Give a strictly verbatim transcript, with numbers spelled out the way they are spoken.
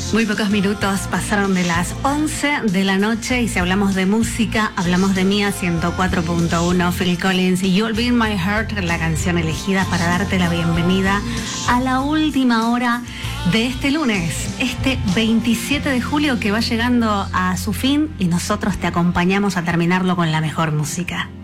Muy pocos minutos pasaron de las once de la noche y si hablamos de música, hablamos de Mía ciento cuatro punto uno, Phil Collins y You'll Be in My Heart, la canción elegida para darte la bienvenida a la última hora de este lunes, este veintisiete de julio que va llegando a su fin y nosotros te acompañamos a terminarlo con la mejor música.